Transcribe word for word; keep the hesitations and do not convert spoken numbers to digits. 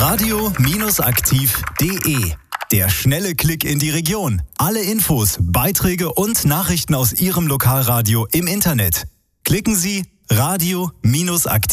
radio-aktiv punkt de. Der schnelle Klick in die Region. Alle Infos, Beiträge und Nachrichten aus Ihrem Lokalradio im Internet. Klicken Sie radio-aktiv